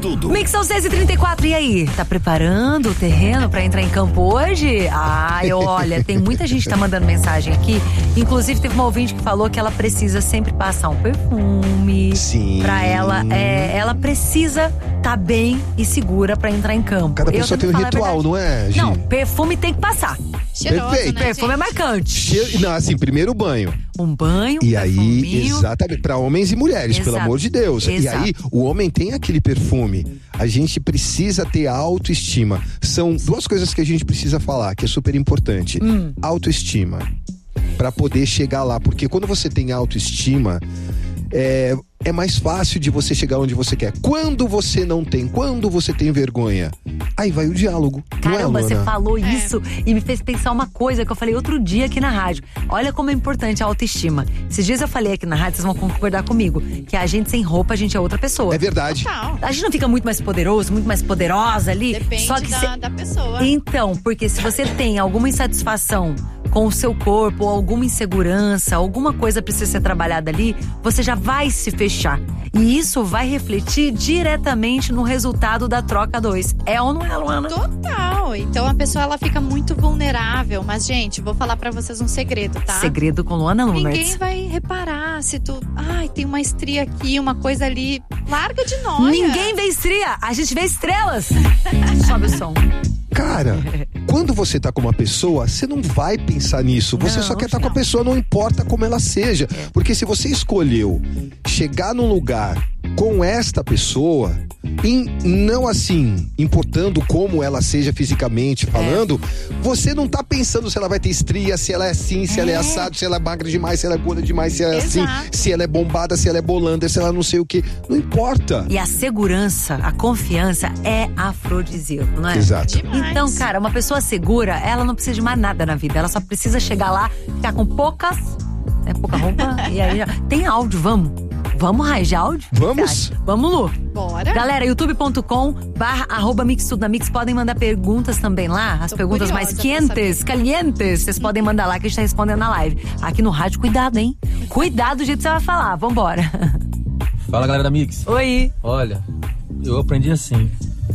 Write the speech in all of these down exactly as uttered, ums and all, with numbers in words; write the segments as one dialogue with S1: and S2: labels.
S1: Tudo.
S2: Mix são seis e trinta e quatro, e aí? Tá preparando o terreno pra entrar em campo hoje? Ai, olha, tem muita gente que tá mandando mensagem aqui. Inclusive, teve uma ouvinte que falou que ela precisa sempre passar um perfume.
S3: Sim.
S2: Pra ela, é, ela precisa tá bem e segura pra entrar em campo.
S3: Cada pessoa tem um ritual, não é, Gi?
S2: Não, perfume tem que passar.
S4: Cheiroso,
S3: Perfeito.
S4: né,
S2: Perfume é
S4: gente?
S2: marcante.
S3: Cheiro, não, assim, primeiro o banho.
S2: Um banho,
S3: E
S2: um
S3: aí,
S2: perfuminho.
S3: exatamente, pra homens e mulheres, pelo
S2: Exato.
S3: amor de Deus.
S2: Exato.
S3: E aí, o homem tem aquele perfume. A gente precisa ter autoestima. São duas coisas que a gente precisa falar, que é super importante.
S2: Hum.
S3: Autoestima. Pra poder chegar lá. Porque quando você tem autoestima, é, é mais fácil de você chegar onde você quer. Quando você não tem, quando você tem vergonha, aí vai o diálogo.
S2: Caramba,
S3: não é,
S2: você
S3: Luana?
S2: falou isso e me fez pensar uma coisa que eu falei outro dia aqui na rádio. Olha como é importante a autoestima. Esses dias eu falei aqui na rádio, vocês vão concordar comigo, que a gente sem roupa, a gente é outra pessoa.
S3: É verdade.
S4: Total.
S2: A gente não fica muito mais poderoso, muito mais poderosa ali.
S4: Depende
S2: só que
S4: da,
S2: cê-
S4: da pessoa.
S2: Então, porque se você tem alguma insatisfação com o seu corpo, ou alguma insegurança, alguma coisa precisa ser trabalhada ali, você já vai se fechar. E isso vai refletir diretamente no resultado da troca dois. É ou não é, Luana?
S4: Total. Então a pessoa ela fica muito vulnerável. Mas, gente, vou falar pra vocês um segredo, tá?
S2: Segredo com Luana
S4: Ninguém
S2: Lumertz.
S4: vai reparar se tu. Ai, tem uma estria aqui, uma coisa ali. Larga de nós.
S2: Ninguém vê estria, a gente vê estrelas. Sobe o som.
S3: Cara, quando você tá com uma pessoa, você não vai pensar nisso. Você
S2: Não,
S3: só quer estar com a
S2: não.
S3: pessoa, não importa como ela seja. Porque se você escolheu chegar num lugar com esta pessoa, em, não assim, importando como ela seja fisicamente falando, você não tá pensando se ela vai ter estria, se ela é assim, se ela é assado, se ela é magra demais, se ela é gorda demais, se ela é assim,
S4: Exato.
S3: se ela é bombada, se ela é bolanda, se ela não sei o que. Não importa.
S2: E a segurança, a confiança é afrodisíaco, não é?
S3: Exato.
S4: Demais.
S2: Então, cara, uma pessoa segura, ela não precisa de mais nada na vida. Ela só precisa chegar lá, ficar com poucas, né, pouca roupa, e aí já... Tem áudio, vamos? Vamos rajar áudio?
S3: Vamos?
S2: Vamos, Lu.
S4: Bora.
S2: Galera, youtube ponto com barra arroba mix tudo na mix. Podem mandar perguntas também lá. As
S4: Tô
S2: perguntas mais
S4: curiosa pra
S2: quentes, calientes. Vocês podem mandar lá que a gente tá respondendo na live. Aqui no rádio, cuidado, hein? Cuidado do jeito que você vai falar. Vambora.
S5: Fala, galera da Mix.
S2: Oi.
S5: Olha, eu aprendi assim.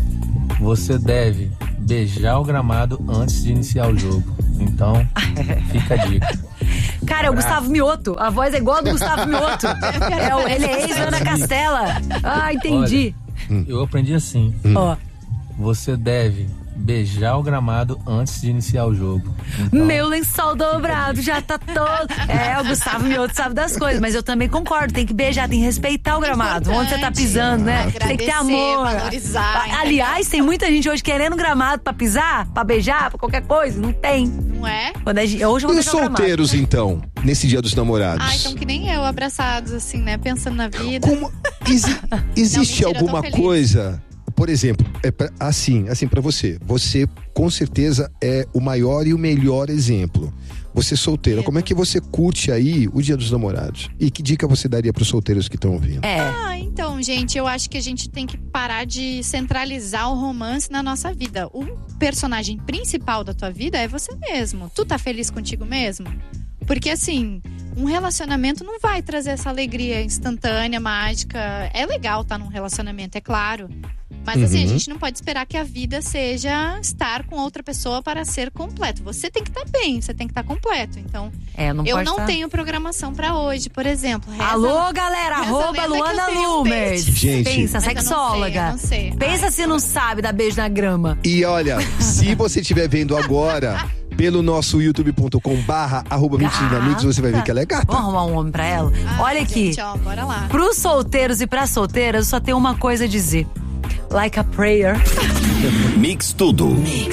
S5: Você deve beijar o gramado antes de iniciar o jogo. Então, fica a dica.
S2: Cara, é o Gustavo Mioto. A voz é igual a do Gustavo Mioto. É o, ele é ex-Ana Castela. Ah, entendi.
S5: Eu aprendi assim.
S2: Ó.
S5: Você deve beijar o gramado antes de iniciar o jogo. Então,
S2: Meu lençol dobrado já tá todo. É, o Gustavo Mioto sabe das coisas, mas eu também concordo. Tem que beijar, tem que respeitar o gramado. Onde você tá pisando, né? Tem que ter
S4: Agradecer,
S2: amor.
S4: valorizar,
S2: Aliás, tem muita gente hoje querendo gramado pra pisar, pra beijar, pra qualquer coisa. Não tem.
S4: Não é?
S2: Quando a gente, hoje eu vou
S3: E os
S2: beijar o gramado.
S3: solteiros, então, nesse dia dos namorados?
S4: Ah, então que nem eu, abraçados, assim, né? Pensando na vida.
S3: Como exi- existe
S4: Não, mentira, eu tô
S3: alguma
S4: feliz.
S3: coisa, por exemplo, é pra- assim, assim para você. Você com certeza é o maior e o melhor exemplo. Você solteira, como é que você curte aí o Dia dos Namorados? E que dica você daria para os solteiros que estão ouvindo?
S2: É.
S4: Ah, então, gente, eu acho que a gente tem que parar de centralizar o romance na nossa vida. O personagem principal da tua vida é você mesmo. Tu tá feliz contigo mesmo? Porque, assim, um relacionamento não vai trazer essa alegria instantânea, mágica. É legal estar num relacionamento, é claro. Mas, assim, a
S3: Uhum.
S4: gente não pode esperar que a vida seja estar com outra pessoa para ser completo. Você tem que estar bem, você tem que estar completo. Então,
S2: É, não
S4: eu
S2: pode
S4: não
S2: tá...
S4: tenho programação pra hoje, por exemplo. Reza-
S2: Alô, galera,
S4: reza a
S2: arroba
S4: lenda que
S2: Luana
S4: eu tenho um
S2: Lumertz.
S4: beijo.
S3: Gente.
S2: Pensa,
S4: Mas eu não
S2: sexóloga.
S4: sei, eu não sei.
S2: Pensa
S4: Ai,
S2: se não sabe dar beijo na grama.
S3: E olha, se você estiver vendo agora pelo nosso youtube ponto com barra arroba mix tudo na mix, você vai ver que ela é gata.
S2: Vamos arrumar um homem pra ela?
S4: ai,
S2: Olha aqui.
S4: Gente, ó, bora lá.
S2: Pros solteiros e pras solteiras, eu só tenho uma coisa a dizer. Like a prayer.
S1: Mix Tudo.